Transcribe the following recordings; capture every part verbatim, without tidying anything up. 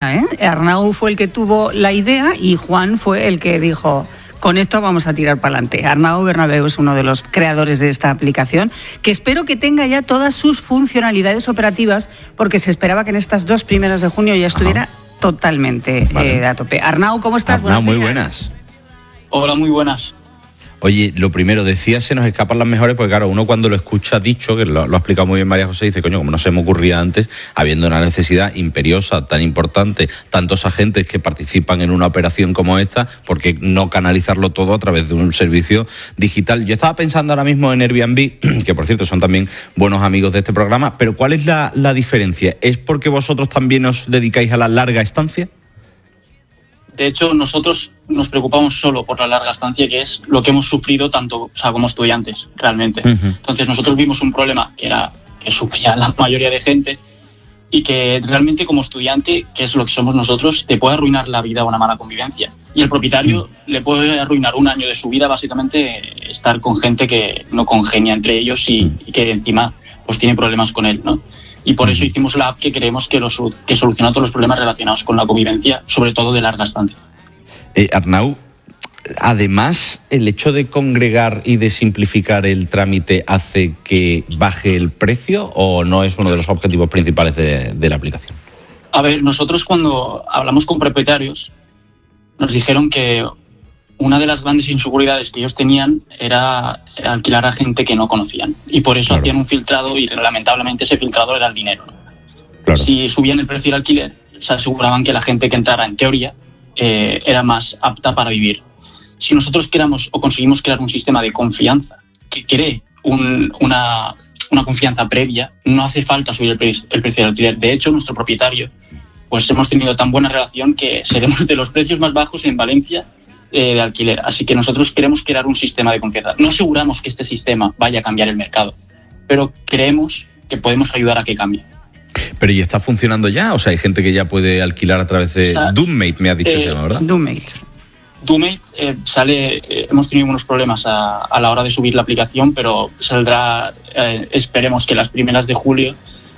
¿eh? Arnau fue el que tuvo la idea y Juan fue el que dijo: con esto vamos a tirar para adelante. Arnau Bernabeu es uno de los creadores de esta aplicación, que espero que tenga ya todas sus funcionalidades operativas, porque se esperaba que en estas dos primeras de junio ya estuviera Ajá. totalmente vale. eh, a tope. Arnau, ¿cómo estás? Arnau, muy buenas. Hola, muy buenas. Oye, lo primero, decía se nos escapan las mejores, porque claro, uno cuando lo escucha dicho, que lo, lo ha explicado muy bien María José, dice, coño, como no se me ocurría antes, habiendo una necesidad imperiosa, tan importante, tantos agentes que participan en una operación como esta, ¿por qué no canalizarlo todo a través de un servicio digital? Yo estaba pensando ahora mismo en Airbnb, que por cierto son también buenos amigos de este programa, pero ¿cuál es la, la diferencia? ¿Es porque vosotros también os dedicáis a la larga estancia? De hecho, nosotros nos preocupamos solo por la larga estancia, que es lo que hemos sufrido tanto, o sea, como estudiantes, realmente. Uh-huh. Entonces, nosotros vimos un problema que era que sufría la mayoría de gente y que realmente como estudiante, que es lo que somos nosotros, te puede arruinar la vida una mala convivencia. Y el propietario uh-huh. le puede arruinar un año de su vida, básicamente, estar con gente que no congenia entre ellos y, y que encima pues tiene problemas con él, ¿no? Y por eso hicimos la app que creemos que, los, que soluciona todos los problemas relacionados con la convivencia, sobre todo de larga estancia. Eh, Arnau, además, el hecho de congregar y de simplificar el trámite hace que baje el precio, ¿o no es uno de los objetivos principales de, de la aplicación? A ver, nosotros cuando hablamos con propietarios nos dijeron que una de las grandes inseguridades que ellos tenían era alquilar a gente que no conocían. Y por eso claro. hacían un filtrado y lamentablemente ese filtrador era el dinero. Claro. Si subían el precio del alquiler, se aseguraban que la gente que entrara en teoría eh, era más apta para vivir. Si nosotros creamos o conseguimos crear un sistema de confianza que cree un, una, una confianza previa, no hace falta subir el, pre- el precio del alquiler. De hecho, nuestro propietario, pues hemos tenido tan buena relación que seremos de los precios más bajos en Valencia Eh, de alquiler. Así que nosotros queremos crear un sistema de confianza. No aseguramos que este sistema vaya a cambiar el mercado, pero creemos que podemos ayudar a que cambie. Pero ¿y está funcionando ya? O sea, hay gente que ya puede alquilar a través de o sea, Doommate, me has dicho, eh, llama, ¿verdad? Doommate. Doommate eh, sale, eh, hemos tenido unos problemas a, a la hora de subir la aplicación, pero saldrá, eh, esperemos que las primeras de julio.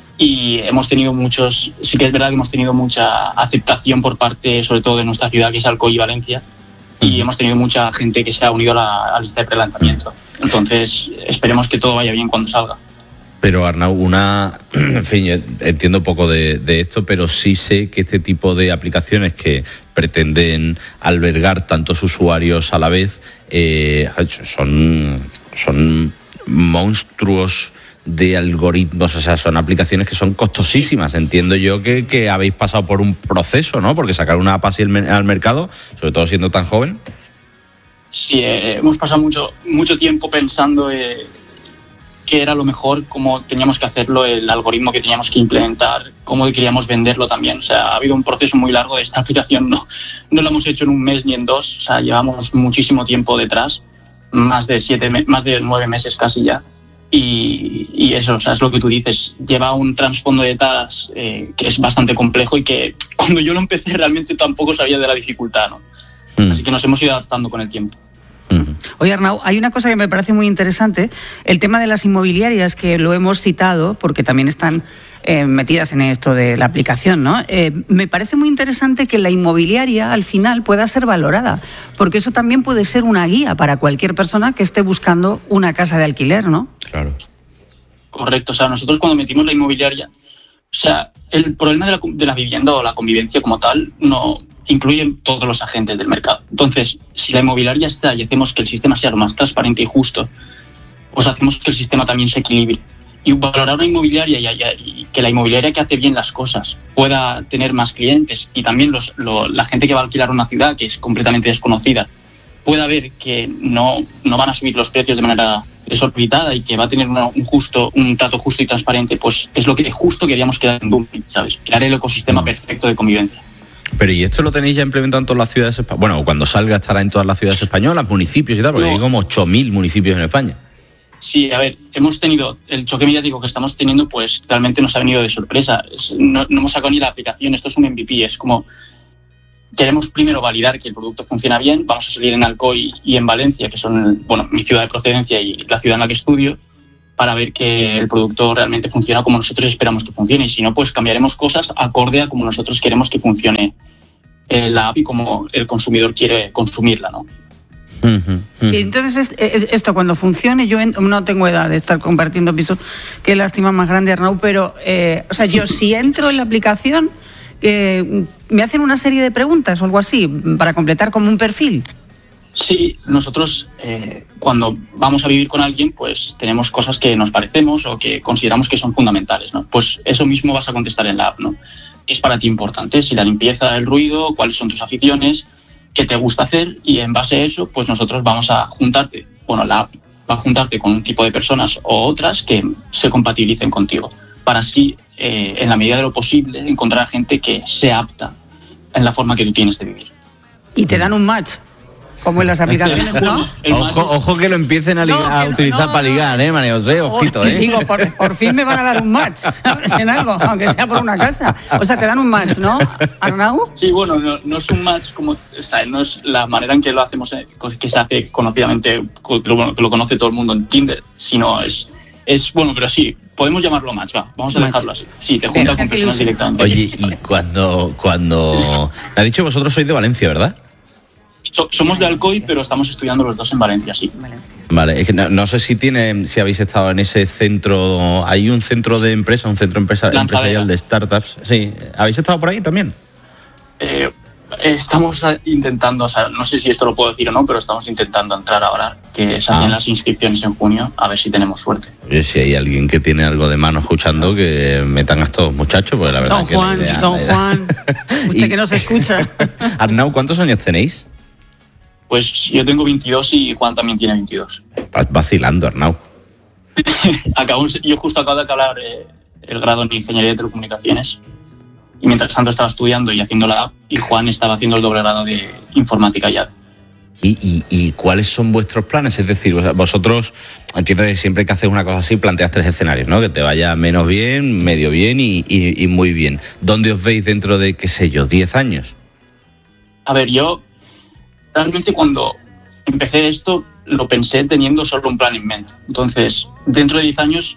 Y hemos tenido muchos, sí que es verdad que hemos tenido mucha aceptación por parte, sobre todo de nuestra ciudad, que es Alcoy y Valencia. Y hemos tenido mucha gente que se ha unido a la, a la lista de prelanzamiento. Entonces, esperemos que todo vaya bien cuando salga. Pero Arnau, una, en fin, yo entiendo poco de, de esto, pero sí sé que este tipo de aplicaciones que pretenden albergar tantos usuarios a la vez eh, son, son monstruos de algoritmos, o sea, son aplicaciones que son costosísimas. Entiendo yo que, que habéis pasado por un proceso, ¿no? Porque sacar una app así al mercado, sobre todo siendo tan joven. Sí, eh, hemos pasado mucho, mucho tiempo pensando eh, qué era lo mejor, cómo teníamos que hacerlo, el algoritmo que teníamos que implementar, cómo queríamos venderlo también. O sea, ha habido un proceso muy largo de esta aplicación, no, no lo hemos hecho en un mes ni en dos, o sea, llevamos muchísimo tiempo detrás, más de siete, más de nueve meses casi ya. Y, y eso, o sea, es lo que tú dices, lleva un trasfondo de tareas eh, que es bastante complejo y que cuando yo lo empecé realmente tampoco sabía de la dificultad, ¿no? Mm. Así que nos hemos ido adaptando con el tiempo. Mm. Oye, Arnau, hay una cosa que me parece muy interesante, el tema de las inmobiliarias, que lo hemos citado porque también están eh, metidas en esto de la aplicación, ¿no? Eh, me parece muy interesante que la inmobiliaria al final pueda ser valorada, porque eso también puede ser una guía para cualquier persona que esté buscando una casa de alquiler, ¿no? Claro. Correcto, o sea, nosotros cuando metimos la inmobiliaria, o sea, el problema de la, de la vivienda o la convivencia como tal no incluye todos los agentes del mercado. Entonces, si la inmobiliaria está y hacemos que el sistema sea lo más transparente y justo, pues hacemos que el sistema también se equilibre. Y valorar una inmobiliaria y, y, y que la inmobiliaria que hace bien las cosas pueda tener más clientes y también los, lo, la gente que va a alquilar una ciudad que es completamente desconocida pueda ver que no, no van a subir los precios de manera desorbitada y que va a tener una, un justo un trato justo y transparente, pues es lo que justo queríamos crear en Doommate, ¿sabes? Crear el ecosistema perfecto de convivencia. Pero ¿y esto lo tenéis ya implementado en todas las ciudades españolas? Bueno, cuando salga estará en todas las ciudades españolas, municipios y tal, porque no. Hay como ocho mil municipios en España. Sí, a ver, hemos tenido el choque mediático que estamos teniendo, pues realmente nos ha venido de sorpresa. No, no hemos sacado ni la aplicación, esto es un M V P, es como queremos primero validar que el producto funciona bien, vamos a salir en Alcoy y en Valencia, que son, bueno, mi ciudad de procedencia y la ciudad en la que estudio, para ver que el producto realmente funciona como nosotros esperamos que funcione. Y si no, pues cambiaremos cosas acorde a como nosotros queremos que funcione eh, la app y como el consumidor quiere consumirla, ¿no? Uh-huh, uh-huh. Y entonces esto cuando funcione, yo no tengo edad de estar compartiendo pisos, qué lástima más grande, Arnau, pero eh, o sea, yo si entro en la aplicación, eh, me hacen una serie de preguntas o algo así para completar como un perfil. Sí, nosotros eh, cuando vamos a vivir con alguien, pues tenemos cosas que nos parecemos o que consideramos que son fundamentales, ¿no? Pues eso mismo vas a contestar en la app, ¿no? ¿Qué es para ti importante? Si la limpieza, el ruido, cuáles son tus aficiones, qué te gusta hacer, y en base a eso, pues nosotros vamos a juntarte, bueno, la app va a juntarte con un tipo de personas o otras que se compatibilicen contigo, para así, eh, en la medida de lo posible, encontrar gente que sea apta en la forma que tú tienes de vivir. Y te dan un match. Como en las aplicaciones, ¿no? Ojo, ojo que lo empiecen a, ligar, no, a utilizar no, para ligar, ¿eh, María José? Ojito, ¿eh? Digo, por, por fin me van a dar un match, ¿sabes? En algo, aunque sea por una casa. O sea, te dan un match, ¿no, Arnau? Sí, bueno, no, no es un match como... Está, no es la manera en que lo hacemos, que se hace conocidamente, que lo, que lo conoce todo el mundo en Tinder, sino es... Es bueno, pero sí, podemos llamarlo match, va, vamos a match. Dejarlo así. Sí, te junta con personas directamente. Oye, y cuando... cuando... Me ha dicho vosotros sois de Valencia, ¿verdad? So, somos de Alcoy, pero estamos estudiando los dos en Valencia, sí. Vale, es que no, no sé si tiene, si habéis estado en ese centro, hay un centro de empresa, un centro empresa, empresarial de startups. Sí, ¿habéis estado por ahí también? Eh, estamos intentando, o sea, no sé si esto lo puedo decir o no, pero estamos intentando entrar ahora, que se hacen ah. las inscripciones en junio, a ver si tenemos suerte. Oye, si hay alguien que tiene algo de mano escuchando, que metan a estos muchachos, pues la verdad don que Juan, la idea, Don la idea. Juan, usted y, que nos escucha. Arnau, ¿cuántos años tenéis? Pues yo tengo veintidós y Juan también tiene veintidós. Vas vacilando, Arnau. acabo, yo justo acabo de acabar eh, el grado en Ingeniería de Telecomunicaciones y mientras tanto estaba estudiando y haciendo la app y Juan estaba haciendo el doble grado de Informática ya. ¿Y, y, y cuáles son vuestros planes? Es decir, vosotros, entiendo que siempre que haces una cosa así planteas tres escenarios, ¿no? Que te vaya menos bien, medio bien y, y, y muy bien. ¿Dónde os veis dentro de, qué sé yo, diez años? A ver, yo... Realmente cuando empecé esto lo pensé teniendo solo un plan en mente. Entonces, dentro de diez años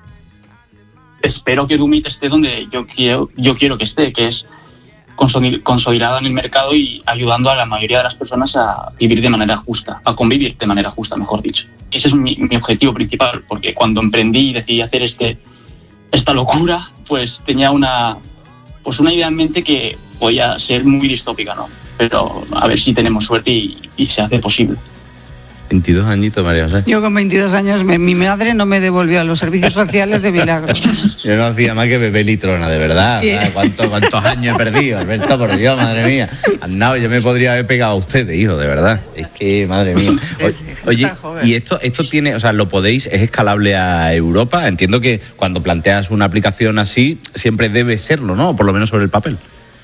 espero que Doomit esté donde yo quiero, yo quiero que esté, que es consolidada en el mercado y ayudando a la mayoría de las personas a vivir de manera justa, a convivir de manera justa, mejor dicho. Ese es mi, mi objetivo principal, porque cuando emprendí y decidí hacer este, esta locura, pues tenía una, pues una idea en mente que podía ser muy distópica, ¿no? Pero a ver si tenemos suerte y, y se hace posible. veintidós añitos, María José. Yo con veintidós años, me, mi madre no me devolvió a los servicios sociales de milagro. Yo no hacía más que beber litrona, de verdad. Sí. ¿Cuántos, ¿Cuántos años he perdido, Alberto? Por Dios, madre mía. No, yo me podría haber pegado a ustedes, hijo, de verdad. Es que, madre mía. Oye, y esto, esto tiene, o sea, ¿lo podéis, es escalable a Europa? Entiendo que cuando planteas una aplicación así, siempre debe serlo, ¿no? Por lo menos sobre el papel.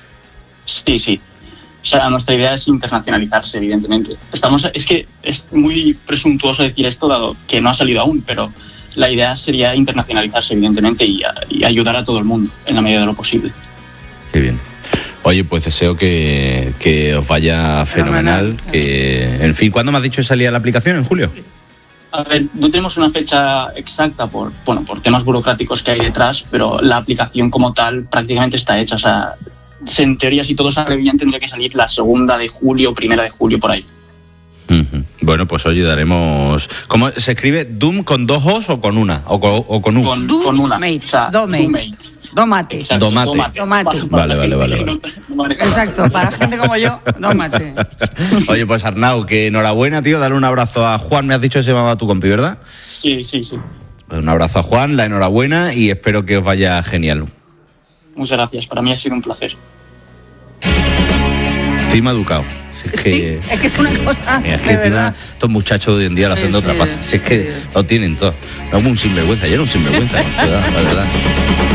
Sí, sí. O sea, nuestra idea es internacionalizarse, evidentemente. Estamos, es que es muy presuntuoso decir esto, dado que no ha salido aún, pero la idea sería internacionalizarse, evidentemente, y, a, y ayudar a todo el mundo en la medida de lo posible. Qué bien. Oye, pues deseo que, que os vaya fenomenal. Que, en fin, ¿cuándo me has dicho que salía la aplicación? ¿En julio? A ver, no tenemos una fecha exacta por, bueno, por temas burocráticos que hay detrás, pero la aplicación como tal prácticamente está hecha. O sea, en teoría, si todo sale bien, tendría que salir la segunda de julio, primera de julio, por ahí. Uh-huh. Bueno, pues oye, daremos... ¿Cómo se escribe? ¿Doom con dos O's o con una? ¿O con, o con U? Con, con una. Mate. O sea, Domate. Domate. Exacto, domate. Domate. Domate. Vale, vale, vale. vale. Exacto, para gente como yo, domate. Oye, pues Arnau, que enhorabuena, tío. Dale un abrazo a Juan. Me has dicho que se llamaba tu compi, ¿verdad? Sí, sí, sí. Pues un abrazo a Juan, la enhorabuena y espero que os vaya genial. Muchas gracias, para mí ha sido un placer. Encima educado. Si es, sí, que, es que es una cosa. Es que encima, estos muchachos de hoy en día lo hacen de otra parte. Si es que sí. Lo tienen todo. No, un sinvergüenza, yo era un sinvergüenza, no, la verdad.